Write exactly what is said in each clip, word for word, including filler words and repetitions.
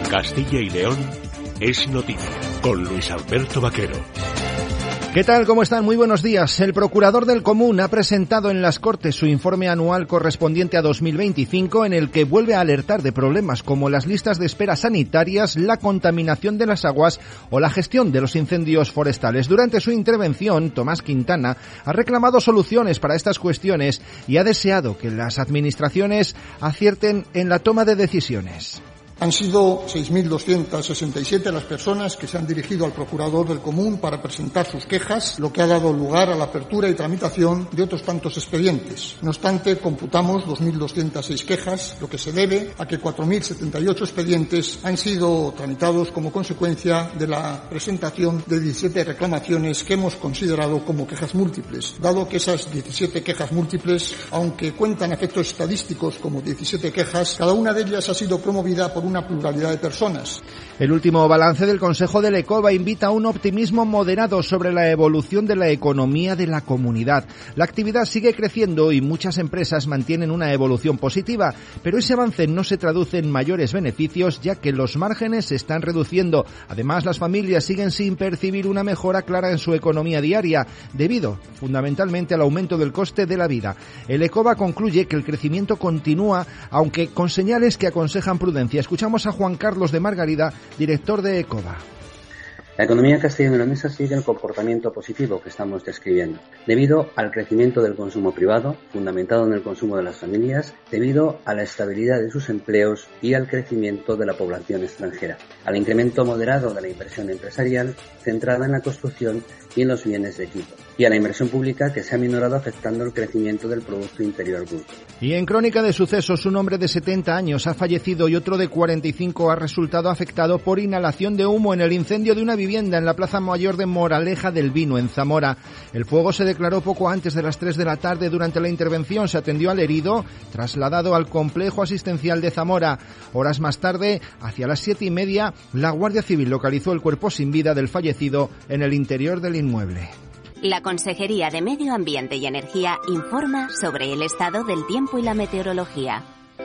Castilla y León es noticia, con Luis Alberto Vaquero. ¿Qué tal? ¿Cómo están? Muy buenos días. El procurador del Común ha presentado en las Cortes su informe anual correspondiente a dos mil veinticinco, en el que vuelve a alertar de problemas como las listas de espera sanitarias, la contaminación de las aguas o la gestión de los incendios forestales. Durante su intervención, Tomás Quintana ha reclamado soluciones para estas cuestiones y ha deseado que las administraciones acierten en la toma de decisiones. Han sido seis mil doscientas sesenta y siete las personas que se han dirigido al Procurador del Común para presentar sus quejas, lo que ha dado lugar a la apertura y tramitación de otros tantos expedientes. No obstante, computamos dos mil doscientas seis quejas, lo que se debe a que cuatro mil setenta y ocho expedientes han sido tramitados como consecuencia de la presentación de diecisiete reclamaciones que hemos considerado como quejas múltiples, dado que esas diecisiete quejas múltiples, aunque cuentan efectos estadísticos como diecisiete quejas, cada una de ellas ha sido promovida por una pluralidad de personas. El último balance del Consejo del ECOBA invita a un optimismo moderado sobre la evolución de la economía de la comunidad. La actividad sigue creciendo y muchas empresas mantienen una evolución positiva, pero ese avance no se traduce en mayores beneficios, ya que los márgenes se están reduciendo. Además, las familias siguen sin percibir una mejora clara en su economía diaria, debido fundamentalmente al aumento del coste de la vida. El ECOBA concluye que el crecimiento continúa, aunque con señales que aconsejan prudencia. Escuchamos a Juan Carlos de Margarida, director de ECOBA. La economía castellano-leonesa sigue el comportamiento positivo que estamos describiendo, debido al crecimiento del consumo privado, fundamentado en el consumo de las familias, debido a la estabilidad de sus empleos y al crecimiento de la población extranjera, al incremento moderado de la inversión empresarial centrada en la construcción y en los bienes de equipo, y a la inversión pública que se ha minorado afectando el crecimiento del Producto Interior Bruto. Y en crónica de sucesos, un hombre de setenta años ha fallecido y otro de cuarenta y cinco ha resultado afectado por inhalación de humo en el incendio de una vivienda en la Plaza Mayor de Moraleja del Vino, en Zamora. El fuego se declaró poco antes de las tres de la tarde. Durante la intervención se atendió al herido, trasladado al complejo asistencial de Zamora. Horas más tarde, hacia las siete y media, la Guardia Civil localizó el cuerpo sin vida del fallecido en el interior del inmueble. La Consejería de Medio Ambiente y Energía informa sobre el estado del tiempo y la meteorología.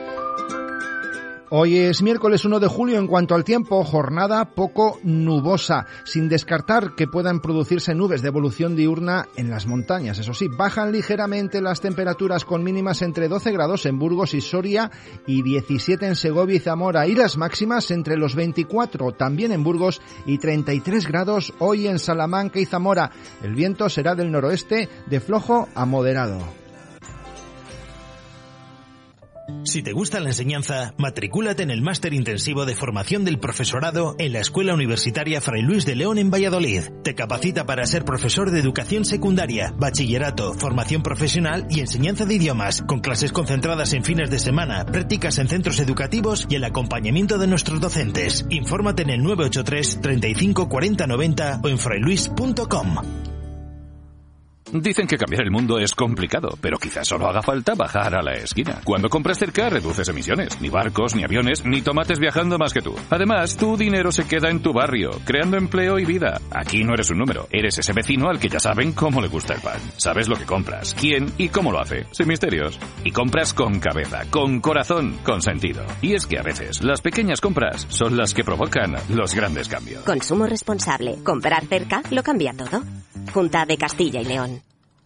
Hoy es miércoles uno de julio. En cuanto al tiempo, jornada poco nubosa, sin descartar que puedan producirse nubes de evolución diurna en las montañas. Eso sí, bajan ligeramente las temperaturas, con mínimas entre doce grados en Burgos y Soria y diecisiete en Segovia y Zamora, y las máximas entre los veinticuatro también en Burgos y treinta y tres grados hoy en Salamanca y Zamora. El viento será del noroeste de flojo a moderado. Si te gusta la enseñanza, matricúlate en el Máster Intensivo de Formación del Profesorado en la Escuela Universitaria Fray Luis de León en Valladolid. Te capacita para ser profesor de educación secundaria, bachillerato, formación profesional y enseñanza de idiomas, con clases concentradas en fines de semana, prácticas en centros educativos y el acompañamiento de nuestros docentes. Infórmate en el nueve ocho tres, treinta y cinco, cuarenta, noventa o en frailuis punto com. Dicen que cambiar el mundo es complicado, pero quizás solo haga falta bajar a la esquina. Cuando compras cerca, reduces emisiones. Ni barcos, ni aviones, ni tomates viajando más que tú. Además, tu dinero se queda en tu barrio, creando empleo y vida. Aquí no eres un número, eres ese vecino al que ya saben cómo le gusta el pan. Sabes lo que compras, quién y cómo lo hace, sin misterios. Y compras con cabeza, con corazón, con sentido. Y es que a veces, las pequeñas compras son las que provocan los grandes cambios. Consumo responsable. Comprar cerca lo cambia todo. Junta de Castilla y León.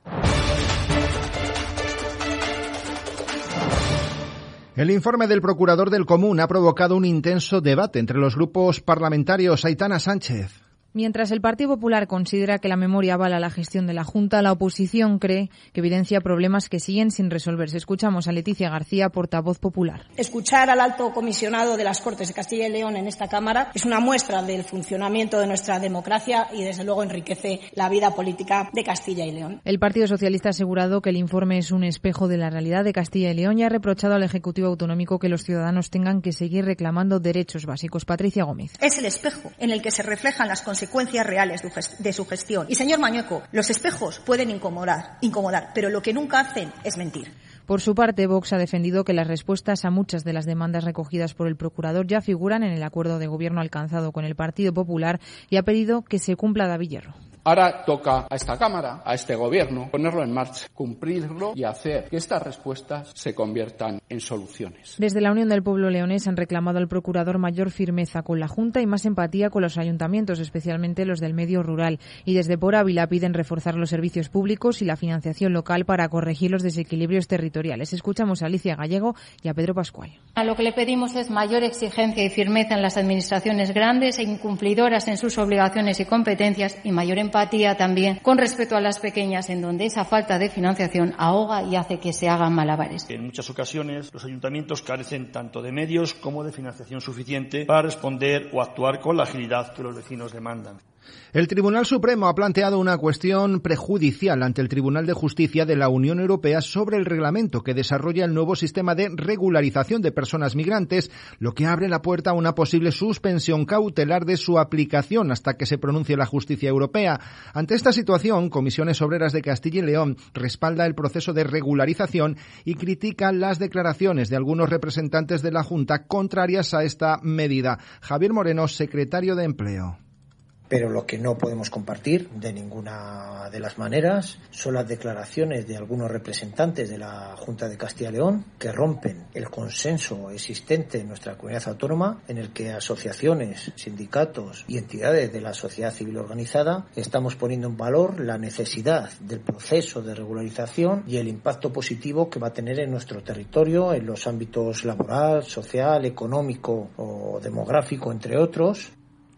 El informe del Procurador del Común ha provocado un intenso debate entre los grupos parlamentarios. Aitana Sánchez. Mientras el Partido Popular considera que la memoria avala la gestión de la Junta, la oposición cree que evidencia problemas que siguen sin resolverse. Escuchamos a Leticia García, portavoz popular. Escuchar al alto comisionado de las Cortes de Castilla y León en esta Cámara es una muestra del funcionamiento de nuestra democracia y, desde luego, enriquece la vida política de Castilla y León. El Partido Socialista ha asegurado que el informe es un espejo de la realidad de Castilla y León y ha reprochado al Ejecutivo Autonómico que los ciudadanos tengan que seguir reclamando derechos básicos. Patricia Gómez. Es el espejo en el que se reflejan las consecuencias reales de su gestión. Y, señor Mañueco, los espejos pueden incomodar, incomodar, pero lo que nunca hacen es mentir. Por su parte, Vox ha defendido que las respuestas a muchas de las demandas recogidas por el procurador ya figuran en el acuerdo de gobierno alcanzado con el Partido Popular y ha pedido que se cumpla David Hierro. Ahora toca a esta Cámara, a este Gobierno, ponerlo en marcha, cumplirlo y hacer que estas respuestas se conviertan en soluciones. Desde la Unión del Pueblo Leonés han reclamado al procurador mayor firmeza con la Junta y más empatía con los ayuntamientos, especialmente los del medio rural. Y desde Por Ávila piden reforzar los servicios públicos y la financiación local para corregir los desequilibrios territoriales. Escuchamos a Alicia Gallego y a Pedro Pascual. A lo que le pedimos es mayor exigencia y firmeza en las administraciones grandes e incumplidoras en sus obligaciones y competencias, y mayor empatía también con respecto a las pequeñas, en donde esa falta de financiación ahoga y hace que se hagan malabares. En muchas ocasiones los ayuntamientos carecen tanto de medios como de financiación suficiente para responder o actuar con la agilidad que los vecinos demandan. El Tribunal Supremo ha planteado una cuestión prejudicial ante el Tribunal de Justicia de la Unión Europea sobre el reglamento que desarrolla el nuevo sistema de regularización de personas migrantes, lo que abre la puerta a una posible suspensión cautelar de su aplicación hasta que se pronuncie la justicia europea. Ante esta situación, Comisiones Obreras de Castilla y León respalda el proceso de regularización y critica las declaraciones de algunos representantes de la Junta contrarias a esta medida. Javier Moreno, secretario de Empleo. Pero lo que no podemos compartir de ninguna de las maneras son las declaraciones de algunos representantes de la Junta de Castilla y León que rompen el consenso existente en nuestra comunidad autónoma, en el que asociaciones, sindicatos y entidades de la sociedad civil organizada estamos poniendo en valor la necesidad del proceso de regularización y el impacto positivo que va a tener en nuestro territorio en los ámbitos laboral, social, económico o demográfico, entre otros.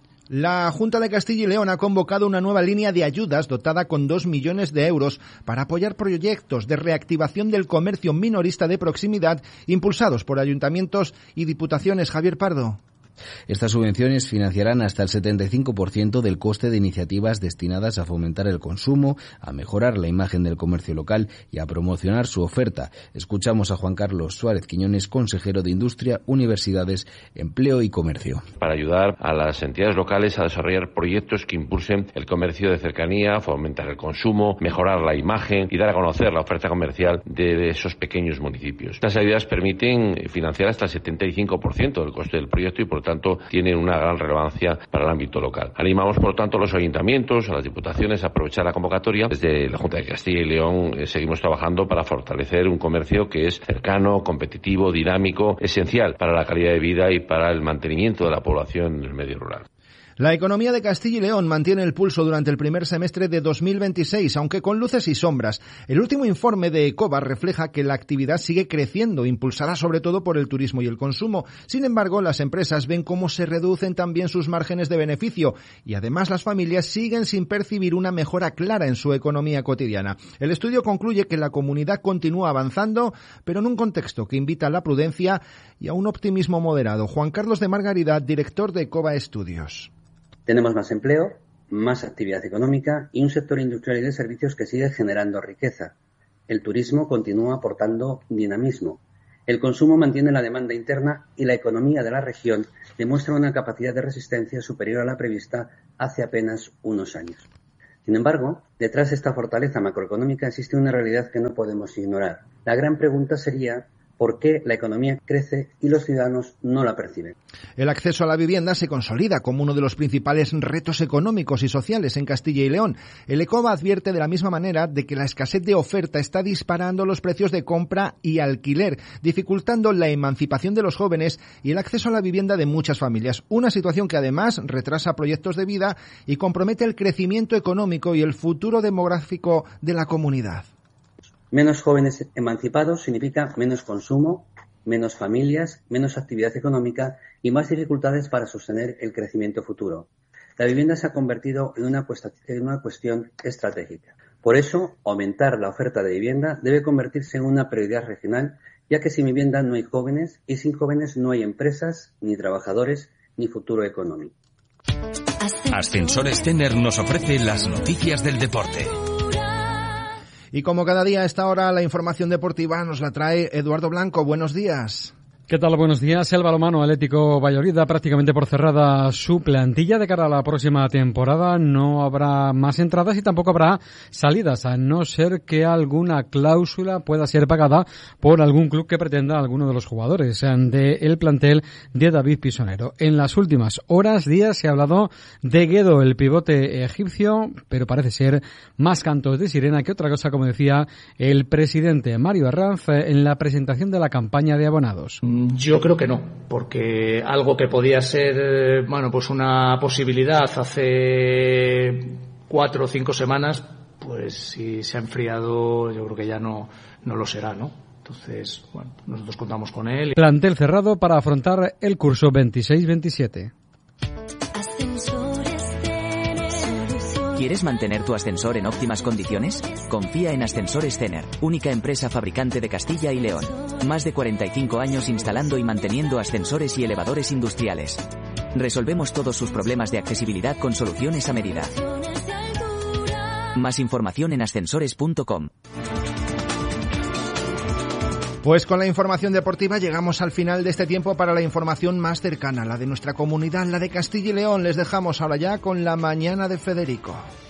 La Junta de Castilla y León ha convocado una nueva línea de ayudas dotada con dos millones de euros para apoyar proyectos de reactivación del comercio minorista de proximidad impulsados por ayuntamientos y diputaciones. Javier Pardo. Estas subvenciones financiarán hasta el setenta y cinco por ciento del coste de iniciativas destinadas a fomentar el consumo, a mejorar la imagen del comercio local y a promocionar su oferta. Escuchamos a Juan Carlos Suárez Quiñones, consejero de Industria, Universidades, Empleo y Comercio. Para ayudar a las entidades locales a desarrollar proyectos que impulsen el comercio de cercanía, fomentar el consumo, mejorar la imagen y dar a conocer la oferta comercial de esos pequeños municipios. Estas ayudas permiten financiar hasta el setenta y cinco por ciento del coste del proyecto y, por lo tanto, tienen una gran relevancia para el ámbito local. Animamos, por lo tanto, a los ayuntamientos, a las diputaciones a aprovechar la convocatoria. Desde la Junta de Castilla y León eh, seguimos trabajando para fortalecer un comercio que es cercano, competitivo, dinámico, esencial para la calidad de vida y para el mantenimiento de la población en el medio rural. La economía de Castilla y León mantiene el pulso durante el primer semestre de dos mil veintiséis, aunque con luces y sombras. El último informe de ECOBA refleja que la actividad sigue creciendo, impulsada sobre todo por el turismo y el consumo. Sin embargo, las empresas ven cómo se reducen también sus márgenes de beneficio y además las familias siguen sin percibir una mejora clara en su economía cotidiana. El estudio concluye que la comunidad continúa avanzando, pero en un contexto que invita a la prudencia y a un optimismo moderado. Juan Carlos de Margarida, director de ECOBA Estudios. Tenemos más empleo, más actividad económica y un sector industrial y de servicios que sigue generando riqueza. El turismo continúa aportando dinamismo. El consumo mantiene la demanda interna y la economía de la región demuestra una capacidad de resistencia superior a la prevista hace apenas unos años. Sin embargo, detrás de esta fortaleza macroeconómica existe una realidad que no podemos ignorar. La gran pregunta sería: ¿por qué la economía crece y los ciudadanos no la perciben? El acceso a la vivienda se consolida como uno de los principales retos económicos y sociales en Castilla y León. El ECOBA advierte de la misma manera de que la escasez de oferta está disparando los precios de compra y alquiler, dificultando la emancipación de los jóvenes y el acceso a la vivienda de muchas familias. Una situación que además retrasa proyectos de vida y compromete el crecimiento económico y el futuro demográfico de la comunidad. Menos jóvenes emancipados significa menos consumo, menos familias, menos actividad económica y más dificultades para sostener el crecimiento futuro. La vivienda se ha convertido en una, cuesta, en una cuestión estratégica. Por eso, aumentar la oferta de vivienda debe convertirse en una prioridad regional, ya que sin vivienda no hay jóvenes y sin jóvenes no hay empresas, ni trabajadores, ni futuro económico. Ascensores Tener nos ofrece las noticias del deporte. Y como cada día a esta hora, la información deportiva nos la trae Eduardo Blanco. Buenos días. ¿Qué tal? Buenos días. El balonmano Atlético Valladolid da prácticamente por cerrada su plantilla de cara a la próxima temporada. No habrá más entradas y tampoco habrá salidas, a no ser que alguna cláusula pueda ser pagada por algún club que pretenda a alguno de los jugadores del plantel de David Pisonero. En las últimas horas, días, se ha hablado de Guedo, el pivote egipcio, pero parece ser más cantos de sirena que otra cosa, como decía el presidente Mario Arranz en la presentación de la campaña de abonados. Yo creo que no, porque algo que podía ser, bueno, pues una posibilidad hace cuatro o cinco semanas, pues si se ha enfriado, yo creo que ya no, no lo será, ¿no? Entonces, bueno, nosotros contamos con él. Plantel cerrado para afrontar el curso veintiséis veintisiete. ¿Quieres mantener tu ascensor en óptimas condiciones? Confía en Ascensores Cener, única empresa fabricante de Castilla y León. Más de cuarenta y cinco años instalando y manteniendo ascensores y elevadores industriales. Resolvemos todos sus problemas de accesibilidad con soluciones a medida. Más información en ascensores punto com. Pues con la información deportiva llegamos al final de este tiempo para la información más cercana, la de nuestra comunidad, la de Castilla y León. Les dejamos ahora ya con la mañana de Federico.